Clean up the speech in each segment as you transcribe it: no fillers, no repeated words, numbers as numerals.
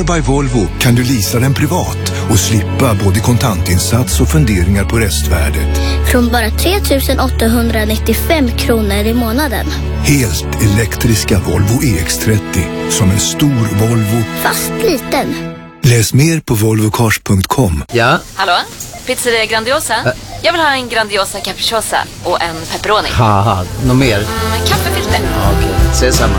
Car by Volvo kan du leasa den privat och slippa både kontantinsats och funderingar på restvärdet. Från bara 3 895 kronor i månaden. Helt elektriska Volvo EX30 som en stor Volvo. Fast liten. Läs mer på volvocars.com. Ja? Hallå? Pizzeria Grandiosa? Jag vill ha en Grandiosa capriciosa och en pepperoni. Haha, något mer? Kaffefilter. Ja, okej, ses samma.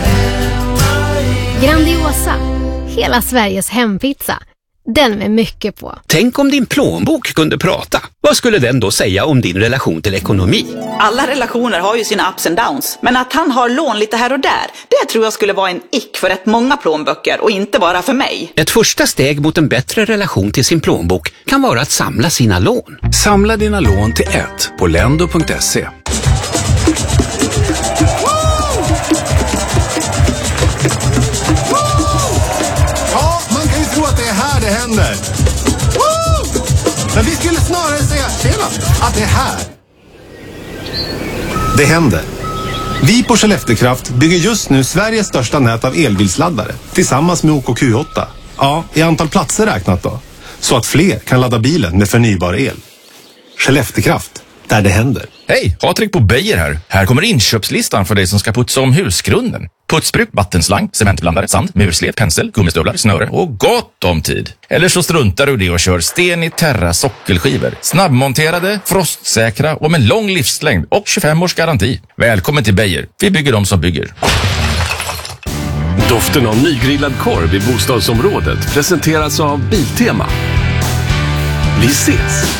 Grandiosa, hela Sveriges hempizza. Den med mycket på. Tänk om din plånbok kunde prata. Vad skulle den då säga om din relation till ekonomi? Alla relationer har ju sina ups and downs. Men att han har lån lite här och där, det tror jag skulle vara en ick för rätt många plånböcker och inte bara för mig. Ett första steg mot en bättre relation till sin plånbok kan vara att samla sina lån. Samla dina lån till ett på lendo.se. Det händer. Woo! Men vi skulle snarare säga att det är här. Det händer. Vi på Skelleftekraft bygger just nu Sveriges största nät av elbilsladdare tillsammans med OKQ8. Ja, i antal platser räknat då. Så att fler kan ladda bilen med förnybar el. Skelleftekraft, där det händer. Hej, Patrik på Beijer här. Här kommer inköpslistan för dig som ska putsa om husgrunden. Putsbruk, vattenslang, cementblandare, sand, murslet, pensel, gummistövlar, snöre och gott om tid. Eller så struntar du det och kör Sten i Terra sockelskivor. Snabbmonterade, frostsäkra och med lång livslängd och 25 års garanti. Välkommen till Beijer. Vi bygger dem som bygger. Doften av nygrillad korv i bostadsområdet presenteras av Biltema. Vi ses!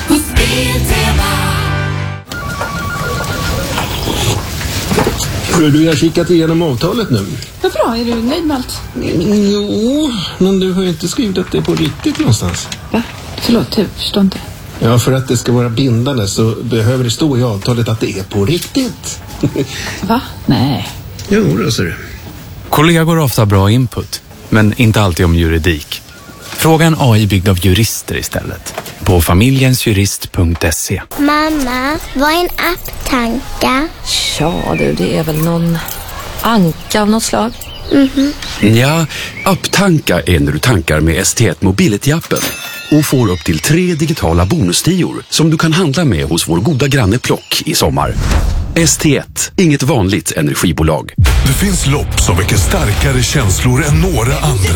Du har kikat igenom avtalet nu. Vad bra, är du nöjd med allt? Jo, men du har ju inte skrivit att det är på riktigt någonstans. Va? Förlåt, jag förstår inte. Ja, för att det ska vara bindande så behöver det stå i avtalet att det är på riktigt. Va? Nej. Jo, då ser du. Kollegor har ofta bra input, men inte alltid om juridik. Fråga en AI byggd av jurister istället. På familjensjurist.se. Mamma, vad är en apptanka? Ja du, det är väl någon anka av något slag. Ja, apptanka är när du tankar med ST1 Mobility-appen och får upp till 3 digitala bonustior som du kan handla med hos vår goda granne Plock i sommar. ST1, inget vanligt energibolag. Det finns lopp som väcker starkare känslor än några andra.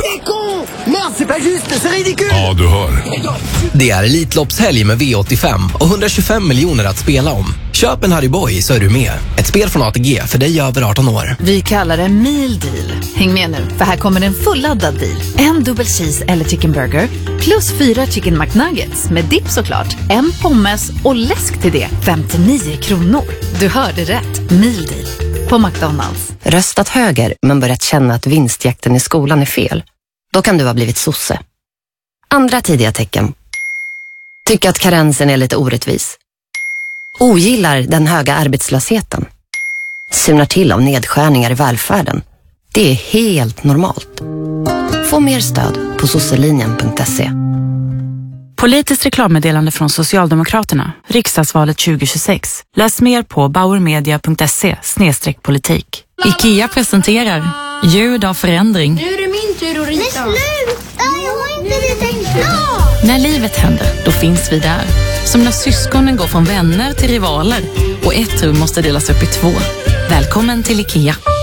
Ja, du hör. Det är Elitloppshelg med V85 och 125 miljoner att spela om. Köp en Harry Boy så är du med. Ett spel från ATG för dig över 18 år. Vi kallar det Meal Deal. Häng med nu, för här kommer en fulladdad deal. En dubbel cheese eller chicken burger plus 4 chicken McNuggets med dipp såklart. En pommes och läsk till det. 59 kronor. Du hörde rätt. Meal Deal. På McDonalds. Röstat höger men börjat känna att vinstjakten i skolan är fel. Då kan du ha blivit sosse. Andra tidiga tecken. Tycker att karensen är lite orättvis. Ogillar den höga arbetslösheten. Surnar till av nedskärningar i välfärden. Det är helt normalt. Få mer stöd på sosselinjen.se. Politiskt reklammeddelande från Socialdemokraterna. Riksdagsvalet 2026. Läs mer på bauermedia.se/politik. IKEA presenterar Ljud av förändring. Nu är det min tur att rita. Men sluta! Jag har inte ritat klart! När livet händer, då finns vi där. Som när syskonen går från vänner till rivaler och ett rum måste delas upp i 2. Välkommen till IKEA.